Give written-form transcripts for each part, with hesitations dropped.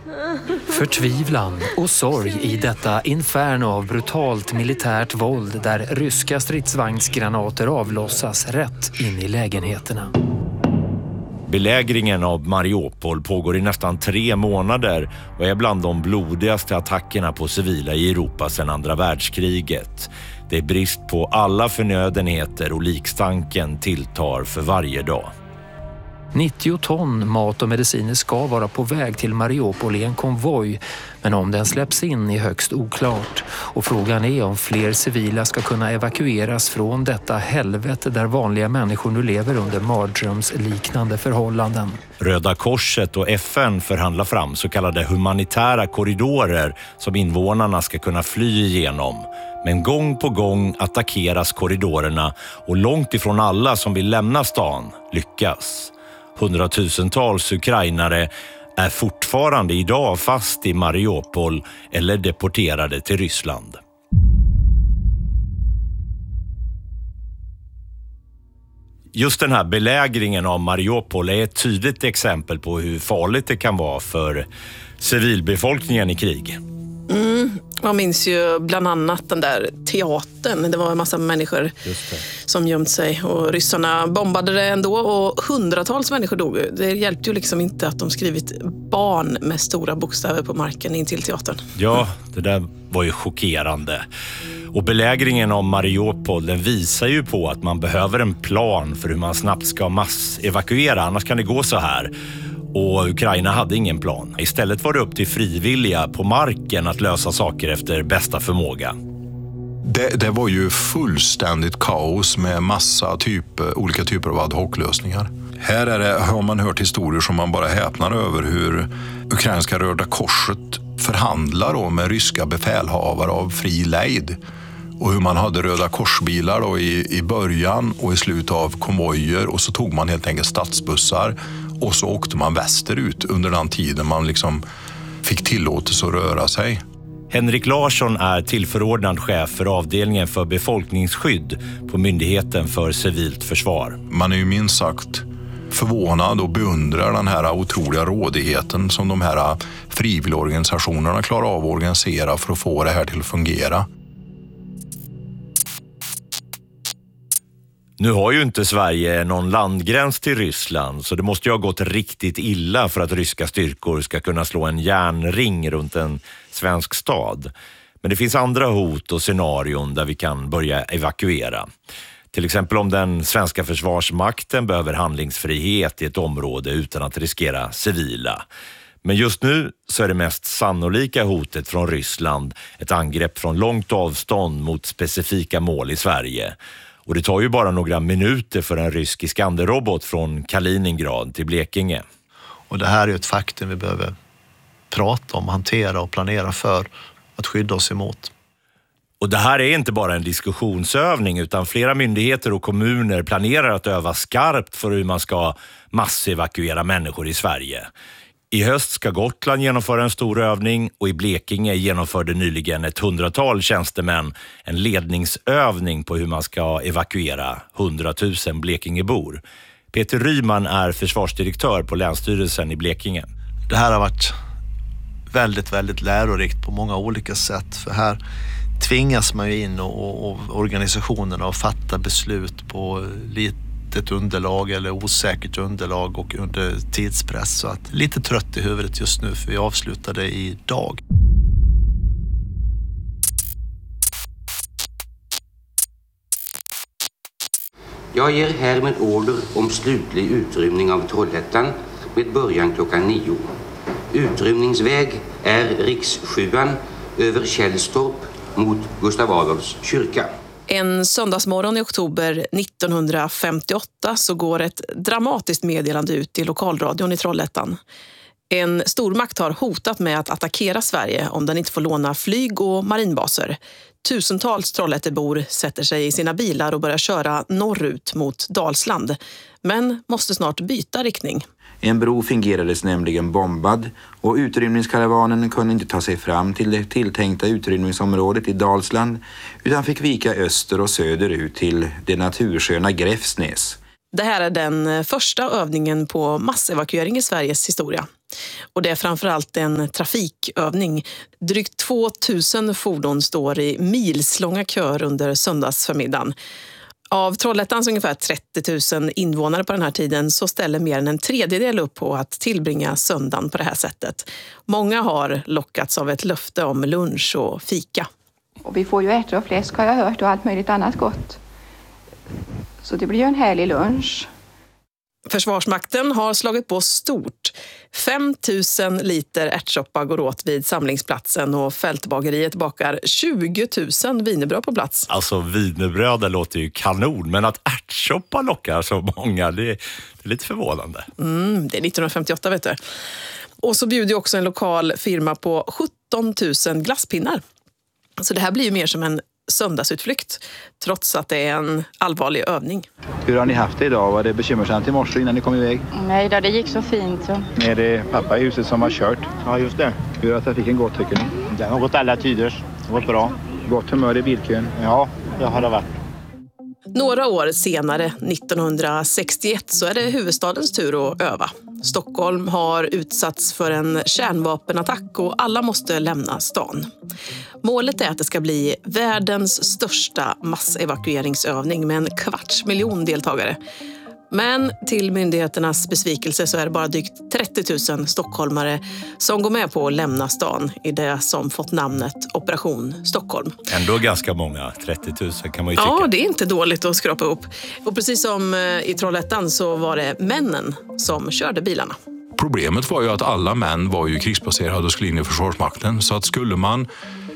Förtvivlan och sorg i detta inferno av brutalt militärt våld där ryska stridsvagnsgranater avlossas rätt in i lägenheterna. Belägringen av Mariupol pågår i nästan 3 månader och är bland de blodigaste attackerna på civila i Europa sedan andra världskriget. Det är brist på alla förnödenheter och likstanken tilltar för varje dag. 90 ton mat och mediciner ska vara på väg till Mariupol i en konvoj, men om den släpps in är högst oklart. Och frågan är om fler civila ska kunna evakueras från detta helvete där vanliga människor nu lever under mardrömsliknande förhållanden. Röda Korset och FN förhandlar fram så kallade humanitära korridorer som invånarna ska kunna fly igenom. Men gång på gång attackeras korridorerna och långt ifrån alla som vill lämna stan lyckas. Hundratusentals ukrainare är fortfarande idag fast i Mariupol eller deporterade till Ryssland. Just den här belägringen av Mariupol är ett tydligt exempel på hur farligt det kan vara för civilbefolkningen i krig. Man minns ju bland annat den där teatern. Det var en massa människor som gömt sig och ryssarna bombade det ändå och hundratals människor dog. Det hjälpte ju liksom inte att de skrivit barn med stora bokstäver på marken in till teatern. Ja, det där var ju chockerande. Och belägringen av Mariupol, den visar ju på att man behöver en plan för hur man snabbt ska massevakuera, annars kan det gå så här. Och Ukraina hade ingen plan. Istället var det upp till frivilliga på marken att lösa saker efter bästa förmåga. Det var ju fullständigt kaos med olika typer av ad hoc-lösningar. Här har man hört historier som man bara häpnar över hur ukrainska Röda Korset förhandlar då med ryska befälhavare av fri lejd. Och hur man hade Röda korsbilar då i början och i slutet av konvojer och så tog man helt enkelt stadsbussar och så åkte man västerut under den tiden man liksom fick tillåtelse att röra sig. Henrik Larsson är tillförordnad chef för avdelningen för befolkningsskydd på Myndigheten för civilt försvar. Man är ju minst sagt förvånad och beundrar den här otroliga rådigheten som de här frivilligorganisationerna klarar av att organisera för att få det här till att fungera. Nu har ju inte Sverige någon landgräns till Ryssland så det måste ju ha gått riktigt illa för att ryska styrkor ska kunna slå en järnring runt en svensk stad. Men det finns andra hot och scenarion där vi kan börja evakuera. Till exempel om den svenska försvarsmakten behöver handlingsfrihet i ett område utan att riskera civila. Men just nu så är det mest sannolika hotet från Ryssland ett angrepp från långt avstånd mot specifika mål i Sverige. Och det tar ju bara några minuter för en rysk Iskander-robot från Kaliningrad till Blekinge. Och det här är ju ett faktum vi behöver prata om, hantera och planera för att skydda oss emot. Och det här är inte bara en diskussionsövning utan flera myndigheter och kommuner planerar att öva skarpt för hur man ska massevakuera människor i Sverige. I höst ska Gotland genomföra en stor övning och i Blekinge genomförde nyligen ett 100-tal tjänstemän en ledningsövning på hur man ska evakuera 100 000 Blekingebor. Peter Ryman är försvarsdirektör på Länsstyrelsen i Blekinge. Det här har varit väldigt, väldigt lärorikt på många olika sätt. För här tvingas man ju in och organisationerna att fatta beslut på litet underlag eller osäkert underlag och under tidspress. Så att lite trött i huvudet just nu för vi avslutade idag. Jag ger härmed order om slutlig utrymning av Trollhättan med början klockan 9. Utrymningsväg är Riks-7 över Källstorp mot Gustav Adolfs kyrka. En söndagsmorgon i oktober 1958 så går ett dramatiskt meddelande ut i lokalradion i Trollhättan. En stormakt har hotat med att attackera Sverige om den inte får låna flyg- och marinbaser. Tusentals Trollhättebor sätter sig i sina bilar och börjar köra norrut mot Dalsland, men måste snart byta riktning. En bro fingerades nämligen bombad och utrymningskaravanen kunde inte ta sig fram till det tilltänkta utrymningsområdet i Dalsland utan fick vika öster och söder ut till det natursköna Gräfsnäs. Det här är den första övningen på massevakuering i Sveriges historia. Och det är framförallt en trafikövning. Drygt 2000 fordon står i milslånga kör under söndagsförmiddagen. Av Trollhättans ungefär 30 000 invånare på den här tiden så ställer mer än en tredjedel upp på att tillbringa söndagen på det här sättet. Många har lockats av ett löfte om lunch och fika. Och vi får ju ärtor och fläsk har jag hört och allt möjligt annat gott. Så det blir ju en härlig lunch. Försvarsmakten har slagit på stort. 5 000 liter ärtsoppa går åt vid samlingsplatsen och fältbageriet bakar 20 000 wienerbröd på plats. Alltså wienerbröd låter ju kanon, men att ärtsoppa lockar så många, det är lite förvånande. Det är 1958 vet du. Och så bjuder också en lokal firma på 17 000 glasspinnar. Så det här blir ju mer som en söndagsutflykt, trots att det är en allvarlig övning. Hur har ni haft det idag? Var det bekymmersamt i morse innan ni kom iväg? Nej, det gick så fint. Så. Är det pappa i huset som har kört? Ja, just det. Hur har trafiken gått tycker ni? Den har gått alla tider. Det har gått bra. Gott humör i bilkön? Ja, det har det varit. Några år senare, 1961, så är det huvudstadens tur att öva. Stockholm har utsatts för en kärnvapenattack och alla måste lämna stan. Målet är att det ska bli världens största massevakueringsövning med 250 000 deltagare. Men till myndigheternas besvikelse så är det bara drygt 30 000 stockholmare som går med på att lämna stan i det som fått namnet Operation Stockholm. Ändå ganska många, 30 000 kan man ju tycka. Ja, det är inte dåligt att skrapa upp. Och precis som i Trollhättan så var det männen som körde bilarna. Problemet var ju att alla män var ju krigsbaserade och skulle in i Försvarsmakten. Så att skulle man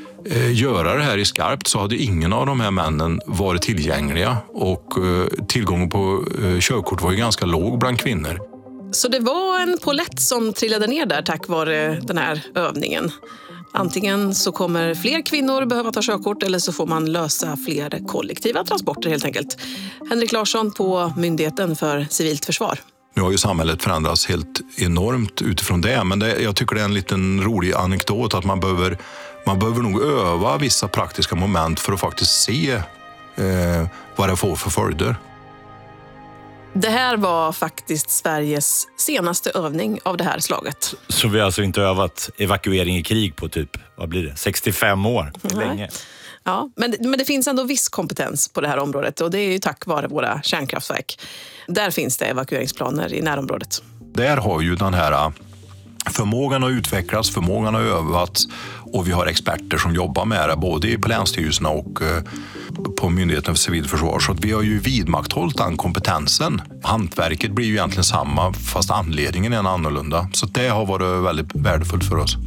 göra det här i skarpt så hade ingen av de här männen varit tillgängliga. Och tillgången på körkort var ju ganska låg bland kvinnor. Så det var en polett som trillade ner där tack vare den här övningen. Antingen så kommer fler kvinnor behöva ta körkort eller så får man lösa fler kollektiva transporter helt enkelt. Henrik Larsson på Myndigheten för civilt försvar. Nu har ju samhället förändrats helt enormt utifrån det, men jag tycker det är en liten rolig anekdot att man behöver nog öva vissa praktiska moment för att faktiskt se vad det får för följder. Det här var faktiskt Sveriges senaste övning av det här slaget. Så vi har alltså inte övat evakuering i krig på typ, vad blir det, 65 år? Länge. Ja, men det finns ändå viss kompetens på det här området och det är ju tack vare våra kärnkraftverk. Där finns det evakueringsplaner i närområdet. Där har ju den här förmågan att utvecklas, förmågan att övats och vi har experter som jobbar med det både på länsstyrelserna och på Myndigheten för civilt försvar. Så att vi har ju vidmakthållit den kompetensen. Hantverket blir ju egentligen samma fast anledningen är annorlunda. Så det har varit väldigt värdefullt för oss.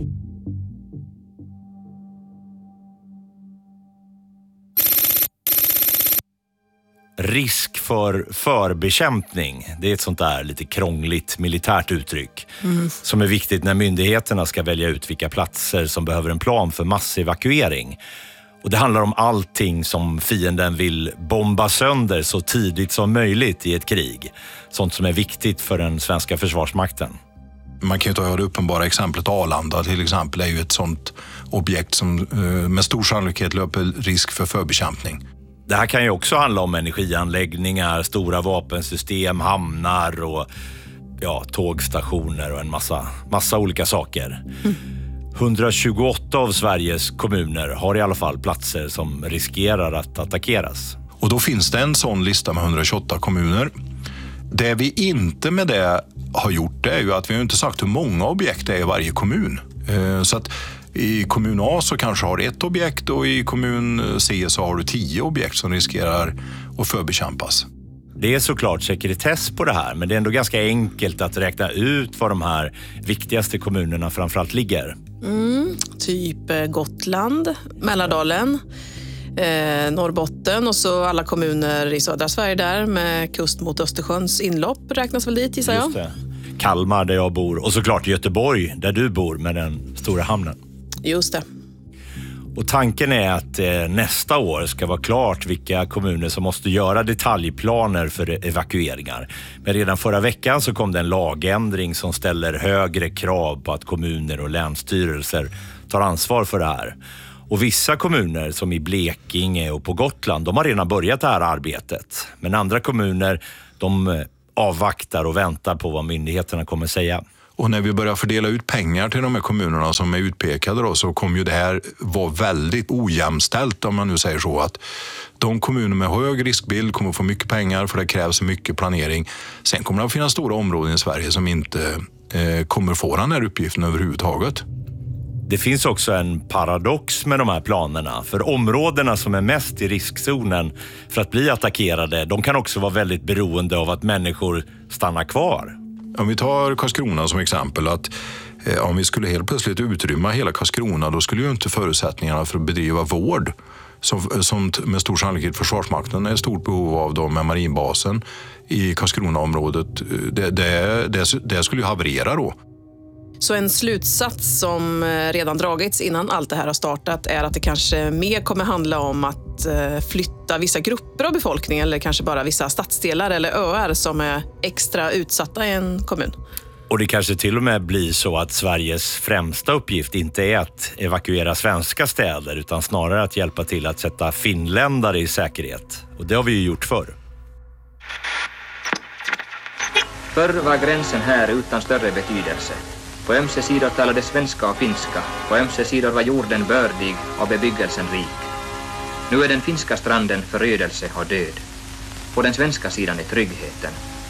Risk för förbekämpning, det är ett sånt där lite krångligt militärt uttryck som är viktigt när myndigheterna ska välja ut vilka platser som behöver en plan för massevakuering. Och det handlar om allting som fienden vill bomba sönder så tidigt som möjligt i ett krig. Sånt som är viktigt för den svenska försvarsmakten. Man kan ju ta det uppenbara exemplet Arlanda till exempel är ju ett sånt objekt som med stor sannolikhet löper risk för förbekämpning. Det här kan ju också handla om energianläggningar, stora vapensystem, hamnar och tågstationer och en massa olika saker. 128 av Sveriges kommuner har i alla fall platser som riskerar att attackeras. Och då finns det en sån lista med 128 kommuner. Det vi inte med det har gjort det är ju att vi har inte sagt hur många objekt det är i varje kommun. Så att i kommun A så kanske har ett objekt och i kommun C så har du 10 objekt som riskerar att förbekämpas. Det är såklart sekretess på det här, men det är ändå ganska enkelt att räkna ut var de här viktigaste kommunerna framförallt ligger. Typ Gotland, Mälardalen, Norrbotten och så alla kommuner i södra Sverige där med kust mot Östersjöns inlopp räknas väl dit, gissar jag. Just det. Kalmar där jag bor och såklart Göteborg där du bor med den stora hamnen. Just det. Och tanken är att nästa år ska vara klart vilka kommuner som måste göra detaljplaner för evakueringar. Men redan förra veckan så kom det en lagändring som ställer högre krav på att kommuner och länsstyrelser tar ansvar för det här. Och vissa kommuner som i Blekinge och på Gotland, de har redan börjat det här arbetet. Men andra kommuner, de avvaktar och väntar på vad myndigheterna kommer säga. Och när vi börjar fördela ut pengar till de här kommunerna som är utpekade då, så kommer ju det här vara väldigt ojämställt, om man nu säger så, att de kommuner med hög riskbild kommer få mycket pengar för det krävs mycket planering. Sen kommer det att finnas stora områden i Sverige som inte kommer få den här uppgiften överhuvudtaget. Det finns också en paradox med de här planerna. För områdena som är mest i riskzonen för att bli attackerade, de kan också vara väldigt beroende av att människor stannar kvar. Om vi tar Karlskrona som exempel, att om vi skulle helt plötsligt utrymma hela Karlskrona, då skulle ju inte förutsättningarna för att bedriva vård, som med stor sannolikhet Försvarsmakten är i stort behov av då med marinbasen i Karlskronaområdet, det skulle ju haverera då. Så en slutsats som redan dragits innan allt det här har startat är att det kanske mer kommer handla om att flytta vissa grupper av befolkningen eller kanske bara vissa stadsdelar eller öar som är extra utsatta i en kommun. Och det kanske till och med blir så att Sveriges främsta uppgift inte är att evakuera svenska städer utan snarare att hjälpa till att sätta finländare i säkerhet. Och det har vi ju gjort förr. Förr var gränsen här utan större betydelse. På ömse sidor talade svenska och finska. På ömse sidor var jorden bördig och bebyggelsen rik. Nu är den finska stranden förödelse och död. På den svenska sidan är tryggheten.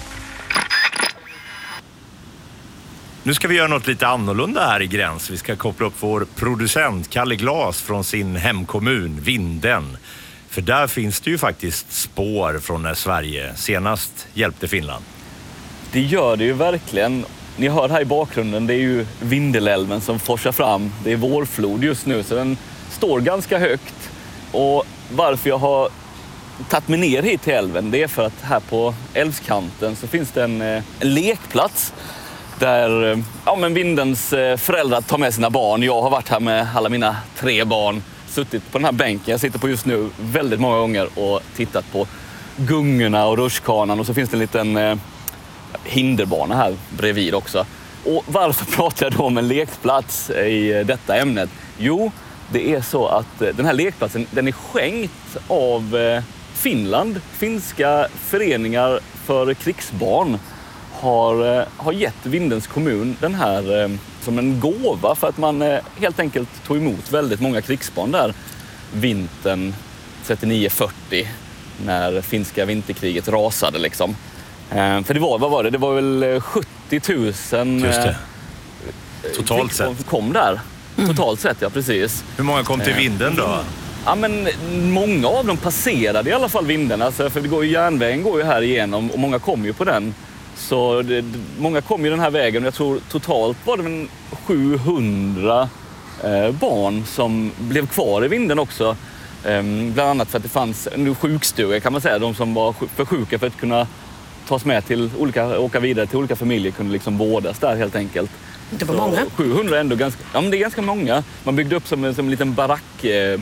Nu ska vi göra något lite annorlunda här i Gräns. Vi ska koppla upp vår producent Kalle Glas från sin hemkommun, Vinden. För där finns det ju faktiskt spår från när Sverige senast hjälpte Finland. Det gör det ju verkligen. Ni hör här i bakgrunden, det är ju Vindelälven som forsar fram. Det är vårflod just nu så den står ganska högt. Och varför jag har tagit mig ner hit till älven, det är för att här på älvskanten så finns det en lekplats där Vindens föräldrar tar med sina barn. Jag har varit här med alla mina 3 barn, suttit på den här bänken jag sitter på just nu väldigt många gånger och tittat på gungorna och rutschkanan, och så finns det en liten hinderbana här bredvid också. Och varför pratar jag då om en lekplats i detta ämnet? Jo, det är så att den här lekplatsen, den är skänkt av Finland. Finska föreningar för krigsbarn har gett Vindens kommun den här som en gåva för att man helt enkelt tog emot väldigt många krigsbarn där vintern 39-40 när finska vinterkriget rasade liksom. För det var, vad var det? Det var väl 70 000 Just det. Totalt sett. Kom där. Totalt sett, ja precis. Hur många kom till Vinden då? Ja, men många av dem passerade i alla fall Vinden. Alltså, för det går ju, järnvägen går ju här igenom och många kom ju på den. Så många kom ju den här vägen. Jag tror totalt var det 700 barn som blev kvar i Vinden också. Bland annat för att det fanns en sjukstuga kan man säga. De som var för sjuka för att kunna tas med till åka vidare till olika familjer kunde liksom vårdas där helt enkelt. Det var många. 700 ändå ganska, ja men det är ganska många. Man byggde upp som en liten barackby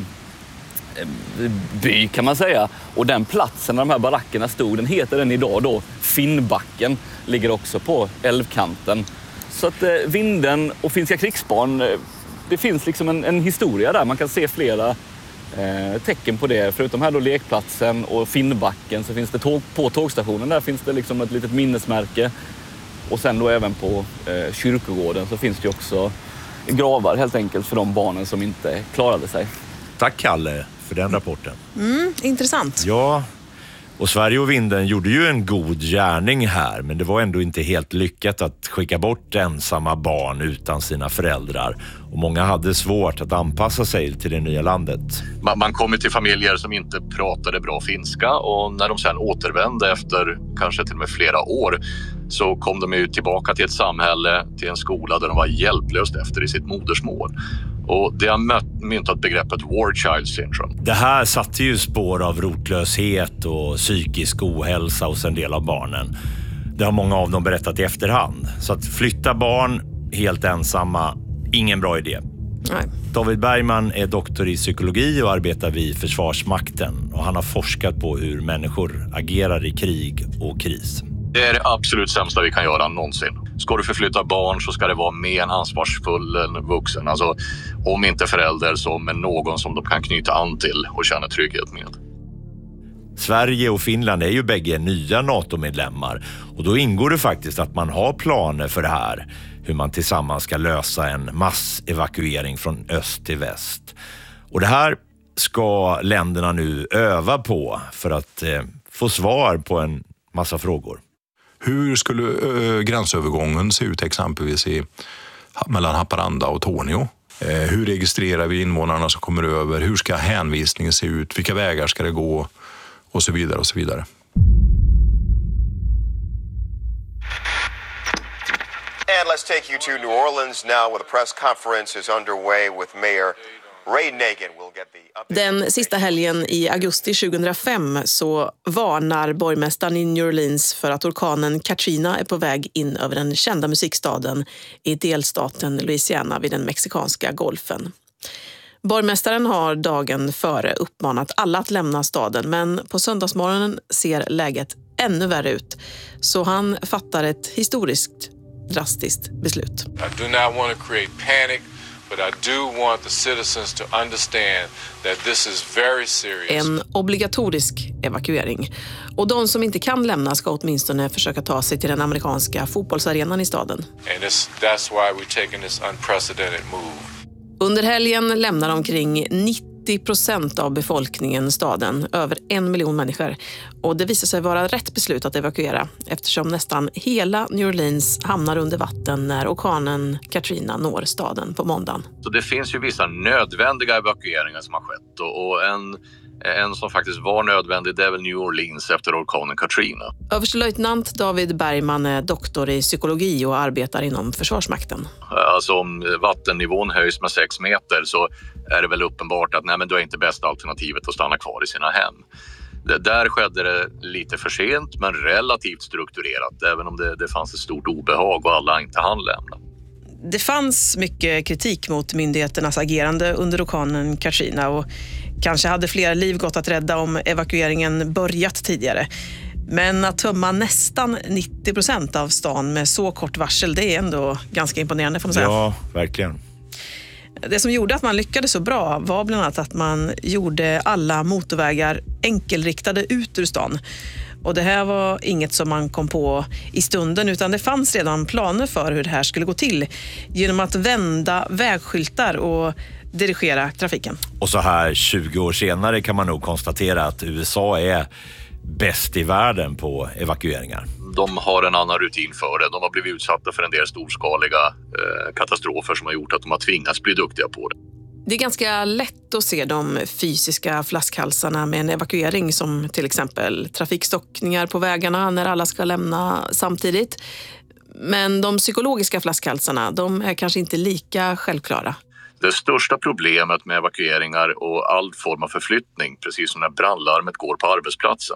kan man säga. Och den platsen där de här barackerna stod, den heter den idag då Finnbacken, ligger också på älvkanten. Så att Vinden och finska krigsbarn, det finns liksom en historia där. Man kan se flera tecken på det. Förutom här då lekplatsen och Finnbacken så finns det på tågstationen där finns det liksom ett litet minnesmärke. Och sen då även på kyrkogården så finns det också gravar helt enkelt för de barnen som inte klarade sig. Tack Kalle för den rapporten. Intressant. Ja, och Sverige och Vinden gjorde ju en god gärning här, men det var ändå inte helt lyckat att skicka bort ensamma barn utan sina föräldrar. Och många hade svårt att anpassa sig till det nya landet. Man kom till familjer som inte pratade bra finska, och när de sen återvände efter kanske till och med flera år så kom de ju tillbaka till ett samhälle, till en skola där de var hjälplöst efter i sitt modersmål. Och det har myntat begreppet War Child Syndrome. Det här satte ju spår av rotlöshet och psykisk ohälsa hos en del av barnen. Det har många av dem berättat i efterhand. Så att flytta barn helt ensamma, ingen bra idé. Nej. David Bergman är doktor i psykologi och arbetar vid Försvarsmakten. Och han har forskat på hur människor agerar i krig och kris. Det är det absolut sämsta vi kan göra någonsin. Ska du förflytta barn så ska det vara med en ansvarsfull vuxen. Alltså om inte förälder så med någon som de kan knyta an till och känna trygghet med. Sverige och Finland är ju bägge nya NATO-medlemmar och då ingår det faktiskt att man har planer för det här. Hur man tillsammans ska lösa en massevakuering från öst till väst. Och det här ska länderna nu öva på för att få svar på en massa frågor. Hur skulle gränsövergången se ut exempelvis mellan Haparanda och Torneå? Hur registrerar vi invånarna som kommer över? Hur ska hänvisningen se ut? Vilka vägar ska det gå? Och så vidare och så vidare. And let's take you to New Orleans now where the press conference is underway with Mayor Ray Nagin. We'll get the Den sista helgen i augusti 2005 så varnar borgmästaren i New Orleans för att orkanen Katrina är på väg in över den kända musikstaden i delstaten Louisiana vid den mexikanska golfen. Borgmästaren har dagen före uppmanat alla att lämna staden, men på söndagsmorgonen ser läget ännu värre ut. Så han fattar ett historiskt drastiskt beslut. I do not want to create panic, but I do want the citizens to understand that this is very serious. En obligatorisk evakuering. Och de som inte kan lämna ska åtminstone försöka ta sig till den amerikanska fotbollsarenan i staden. And that's why we're taking this unprecedented move. Under helgen lämnar omkring 90% av befolkningen staden, över 1 miljon människor. Och det visar sig vara rätt beslut att evakuera eftersom nästan hela New Orleans hamnar under vatten när orkanen Katrina når staden på måndagen. Så det finns ju vissa nödvändiga evakueringar som har skett och en som faktiskt var nödvändig, det är väl New Orleans efter orkanen Katrina. Överstelöjtnant David Bergman är doktor i psykologi och arbetar inom Försvarsmakten. Alltså om vattennivån höjs med 6 meter så är det väl uppenbart att men då är inte bästa alternativet att stanna kvar i sina hem. Där skedde det lite för sent men relativt strukturerat, även om det fanns ett stort obehag och alla inte hann lämna. Det fanns mycket kritik mot myndigheternas agerande under orkanen Katrina och kanske hade fler liv gått att rädda om evakueringen börjat tidigare. Men att tömma nästan 90% av stan med så kort varsel, det är ändå ganska imponerande får man säga. Ja, verkligen. Det som gjorde att man lyckades så bra var bland annat att man gjorde alla motorvägar enkelriktade ut ur stan. Och det här var inget som man kom på i stunden utan det fanns redan planer för hur det här skulle gå till genom att vända vägskyltar och dirigera trafiken. Och så här 20 år senare kan man nog konstatera att USA är bäst i världen på evakueringar. De har en annan rutin för det. De har blivit utsatta för en del storskaliga katastrofer som har gjort att de har tvingats bli duktiga på det. Det är ganska lätt att se de fysiska flaskhalsarna med en evakuering som till exempel trafikstockningar på vägarna när alla ska lämna samtidigt. Men de psykologiska flaskhalsarna, de är kanske inte lika självklara. Det största problemet med evakueringar och all form av förflyttning, precis som när brandlarmet går på arbetsplatsen,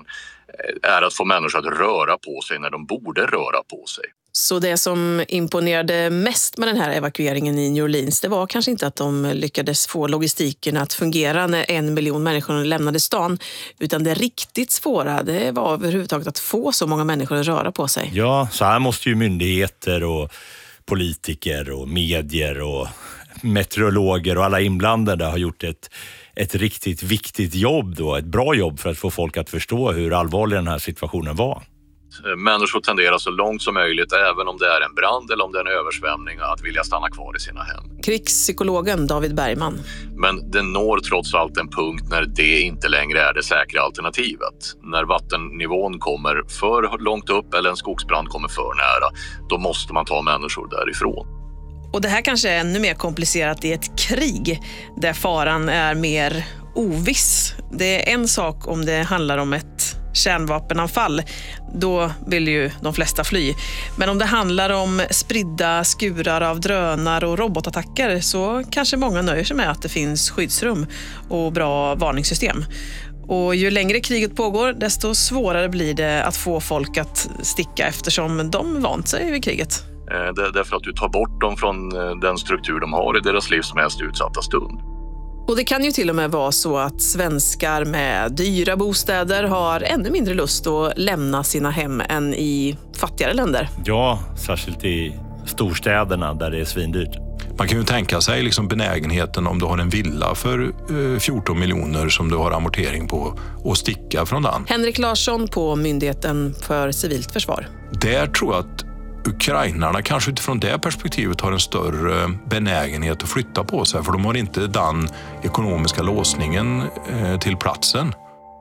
är att få människor att röra på sig när de borde röra på sig. Så det som imponerade mest med den här evakueringen i New Orleans, det var kanske inte att de lyckades få logistiken att fungera när 1 miljon människor lämnade stan, utan det riktigt svåra, det var överhuvudtaget att få så många människor att röra på sig. Ja, så här måste ju myndigheter och politiker och medier och meteorologer och alla inblandade har gjort ett riktigt viktigt jobb då, ett bra jobb för att få folk att förstå hur allvarlig den här situationen var. Människor tenderar så långt som möjligt, även om det är en brand eller om det är en översvämning, att vilja stanna kvar i sina hem. Krigspsykologen David Bergman. Men det når trots allt en punkt när det inte längre är det säkra alternativet. När vattennivån kommer för långt upp eller en skogsbrand kommer för nära, då måste man ta människor därifrån. Och det här kanske är ännu mer komplicerat i ett krig där faran är mer oviss. Det är en sak om det handlar om ett kärnvapenanfall. Då vill ju de flesta fly. Men om det handlar om spridda skurar av drönare och robotattacker så kanske många nöjer sig med att det finns skyddsrum och bra varningssystem. Och ju längre kriget pågår, desto svårare blir det att få folk att sticka eftersom de vant sig vid kriget. Därför att du tar bort dem från den struktur de har i deras livs mest utsatta stund. Och det kan ju till och med vara så att svenskar med dyra bostäder har ännu mindre lust att lämna sina hem än i fattigare länder. Ja, särskilt i storstäderna där det är svindyrt. Man kan ju tänka sig liksom benägenheten om du har en villa för 14 miljoner som du har amortering på och sticka från den. Henrik Larsson på Myndigheten för civilt försvar. Där tror jag att ukrainarna kanske utifrån det perspektivet har en större benägenhet att flytta på sig, för de har inte den ekonomiska låsningen till platsen.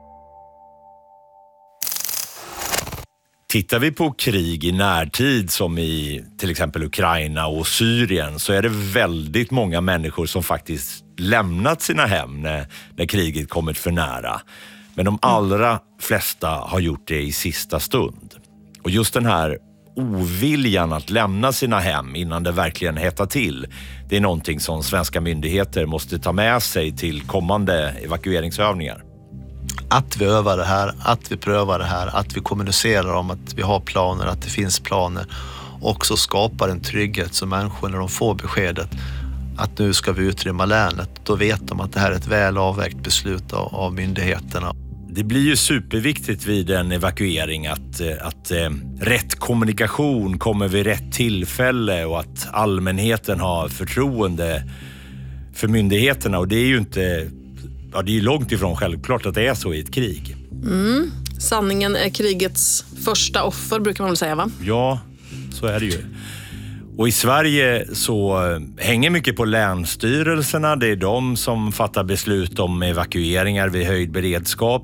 Tittar vi på krig i närtid som i till exempel Ukraina och Syrien, så är det väldigt många människor som faktiskt lämnat sina hem när kriget kommit för nära. Men de allra flesta har gjort det i sista stund. Och just den här oviljan att lämna sina hem innan det verkligen hettar till, det är någonting som svenska myndigheter måste ta med sig till kommande evakueringsövningar. Att vi övar det här, att vi prövar det här, att vi kommunicerar om att vi har planer, att det finns planer, också skapar en trygghet så människor när de får beskedet att nu ska vi utrymma länet, då vet de att det här är ett väl avvägt beslut av myndigheterna. Det blir ju superviktigt vid en evakuering att rätt kommunikation kommer vid rätt tillfälle och att allmänheten har förtroende för myndigheterna, och det är ju inte... Ja, det är långt ifrån självklart att det är så i ett krig. Sanningen är krigets första offer, brukar man väl säga, va? Ja, så är det ju. Och i Sverige så hänger mycket på länsstyrelserna. Det är de som fattar beslut om evakueringar vid höjd beredskap.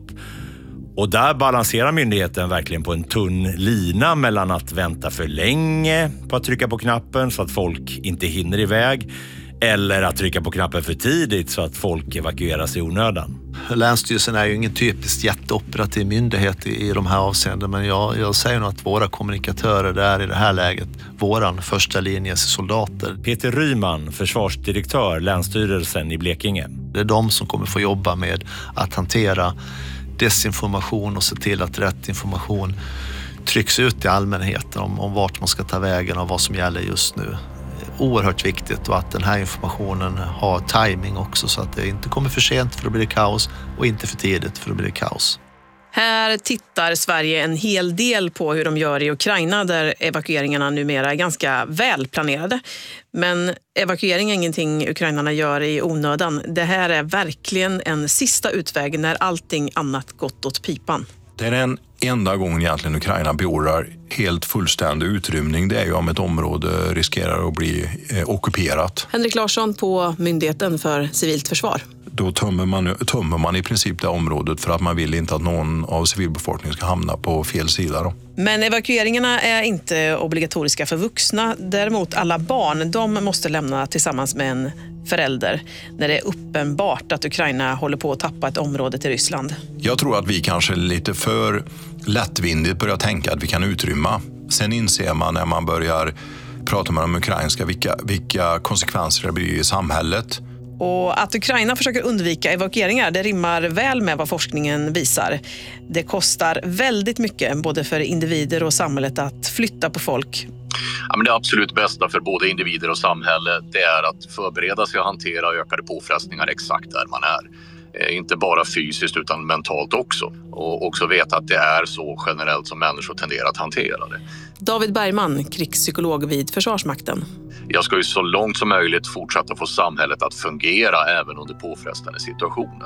Och där balanserar myndigheten verkligen på en tunn lina mellan att vänta för länge på att trycka på knappen så att folk inte hinner iväg, eller att trycka på knappen för tidigt så att folk evakueras i onödan. Länsstyrelsen är ju ingen typiskt jätteoperativ myndighet i de här avseenden, men jag säger nog att våra kommunikatörer där i det här läget, våran första linjes soldater. Peter Ryman, försvarsdirektör, Länsstyrelsen i Blekinge. Det är de som kommer få jobba med att hantera desinformation och se till att rätt information trycks ut till allmänheten om vart man ska ta vägen och vad som gäller just nu. Oerhört viktigt, och att den här informationen har timing också så att det inte kommer för sent för då blir det kaos och inte för tidigt för då blir det kaos. Här tittar Sverige en hel del på hur de gör i Ukraina där evakueringarna numera är ganska välplanerade. Men evakuering är ingenting ukrainarna gör i onödan. Det här är verkligen en sista utväg när allting annat gått åt pipan. Det är den enda gången egentligen Ukraina beordrar helt fullständig utrymning. Det är ju om ett område riskerar att bli ockuperat. Henrik Larsson på Myndigheten för civilt försvar. Då tömmer man i princip det området för att man vill inte att någon av civilbefolkningen ska hamna på fel sida då. Men evakueringarna är inte obligatoriska för vuxna. Däremot alla barn, de måste lämna tillsammans med en förälder när det är uppenbart att Ukraina håller på att tappa ett område till Ryssland. Jag tror att vi kanske lite för lättvindigt börjar tänka att vi kan utrymma. Sen inser man när man börjar prata med de ukrainska vilka konsekvenser det blir i samhället. Och att Ukraina försöker undvika evakueringar, det rimmar väl med vad forskningen visar. Det kostar väldigt mycket både för individer och samhället att flytta på folk. Ja, men det absolut bästa för både individer och samhälle, det är att förbereda sig och hantera ökade påfrestningar exakt där man är. Inte bara fysiskt utan mentalt också. Och också veta att det är så generellt som människor tenderar att hantera det. David Bergman, krigspsykolog vid Försvarsmakten. Jag ska ju så långt som möjligt fortsätta få samhället att fungera även under påfrestande situationer.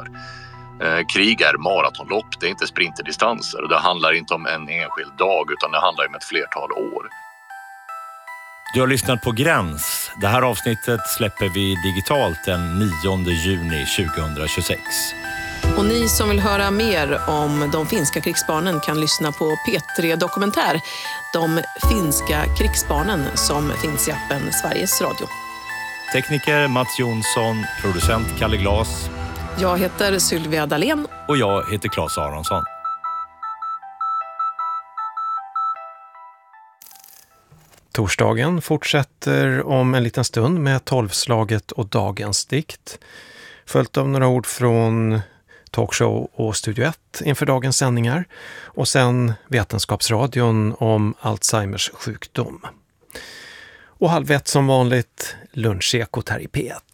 Krig är maratonlopp, det är inte sprinterdistanser. Och det handlar inte om en enskild dag utan det handlar om ett flertal år. Du har lyssnat på Gräns. Det här avsnittet släpper vi digitalt den 9 juni 2026. Och ni som vill höra mer om de finska krigsbarnen kan lyssna på P3 Dokumentär, De finska krigsbarnen, som finns i appen Sveriges Radio. Tekniker Mats Jonsson, producent Kalle Glas. Jag heter Sylvia Dalén. Och jag heter Claes Aronsson. Torsdagen fortsätter om en liten stund med 12-slaget och dagens dikt. Följt av några ord från Talkshow och Studio 1 inför dagens sändningar. Och sen Vetenskapsradion om Alzheimers sjukdom. Och 12:30 som vanligt lunchekot här i P1.